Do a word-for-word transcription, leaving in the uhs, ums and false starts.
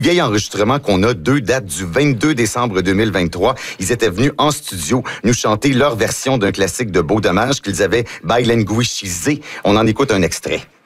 Vieil enregistrement qu'on a, deux dates du vingt-deux décembre deux mille vingt-trois. Ils étaient venus en studio nous chanter leur version d'un classique de Beau Dommage qu'ils avaient bailenguishisé. On en écoute un extrait.